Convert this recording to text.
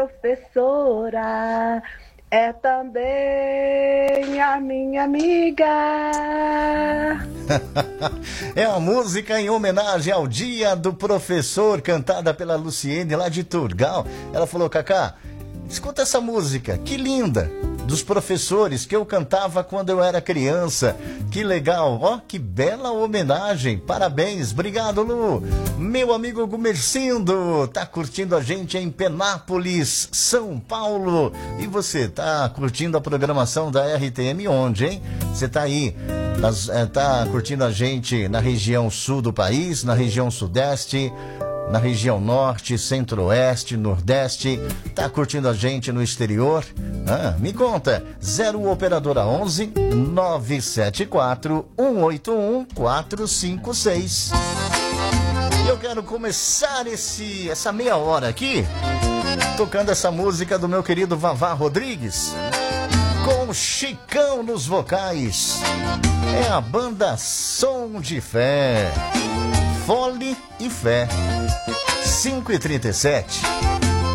professora é também a minha amiga. É a música em homenagem ao Dia do Professor, cantada pela Luciene lá de Turgal. Ela falou: Cacá, escuta essa música, que linda, dos professores que eu cantava quando eu era criança. Que legal, ó, que bela homenagem. Parabéns, obrigado, Lu. Meu amigo Gumercindo tá curtindo a gente em Penápolis, São Paulo. E você tá curtindo a programação da RTM onde, hein? Você tá aí, tá curtindo a gente na região sul do país, na região sudeste, na região norte, centro-oeste, nordeste, tá curtindo a gente no exterior? Me conta, 0 operadora 11 974 181 456. E eu quero começar essa meia hora aqui tocando essa música do meu querido Vavá Rodrigues, com Chicão nos vocais. É a banda Som de Fé, Fole e Fé. 5h37.